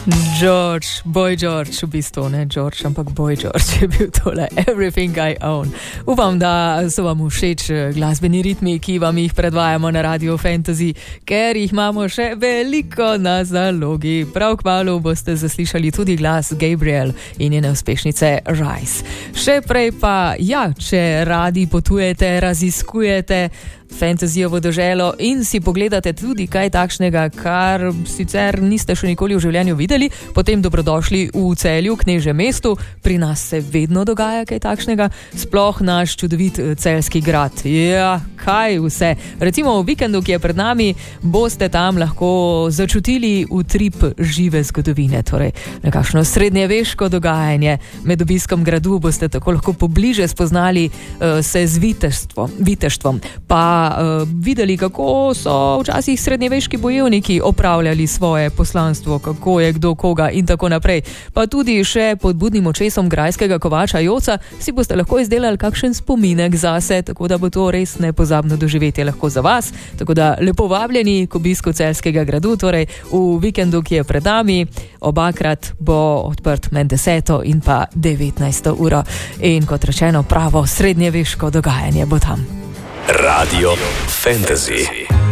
Boy George, v bistvu ne George, ampak Boy George je bil tole Everything I Own. Upam, da so vam všeč glasbeni ritmi, ki vam jih predvajamo na Radio Fantasy, ker jih imamo še veliko na zalogi. Prav kmalu boste zaslišali tudi glas Gabriel in njene uspešnice Rise. Še prej pa, če radi potujete, raziskujete fantasyjevo deželo in si pogledate tudi kaj takšnega, kar sicer niste še nikoli v življenju videli, potem dobrodošli v Celju, Knežjem mestu. Pri nas se vedno dogaja kaj takšnega, sploh naš čudovit celjski grad. Ja, kaj vse. Recimo v vikendu, ki je pred nami, boste tam lahko začutili utrip žive zgodovine, torej nekakšno srednjeveško dogajanje. Med obiskom gradu boste tako lahko pobliže spoznali se z viteštvom, pa videli, kako so včasih srednjeveški bojevniki opravljali svoje poslanstvo, kako je kdo koga in tako naprej. Pa tudi še pod budnim očesom grajskega kovača Joca si boste lahko izdelali kakšen spominek zase, tako da bo to res nepozabno doživetje lahko za vas. Tako da lepo vabljeni k obisku celjskega gradu, torej v vikendu, ki je pred nami. Obakrat bo odprt med 10. in pa 19. uro. In kot rečeno, pravo srednjeveško dogajanje bo tam. Radio Fantasy.